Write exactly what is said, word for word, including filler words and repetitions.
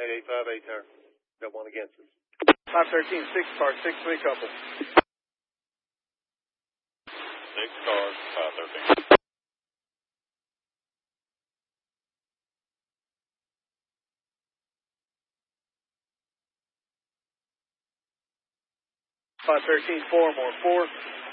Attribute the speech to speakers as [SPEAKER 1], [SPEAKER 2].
[SPEAKER 1] eight eight five, eight turn. Got one against us.
[SPEAKER 2] five thirteen, six car, six three couple.
[SPEAKER 3] Six cars, five thirteen.
[SPEAKER 2] five thirteen, four more, four.